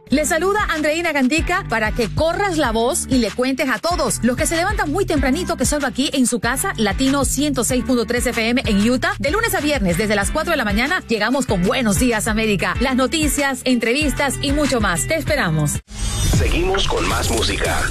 Les saluda Andreina Gandica para que corras la voz y le cuentes a todos los que se levantan muy tempranito que salgo aquí en su casa, Latino 106.3 FM en Utah. De lunes a viernes, desde las 4 de la mañana, llegamos con Buenos Días América. Las noticias, entrevistas y mucho más. Te esperamos. Seguimos con más música.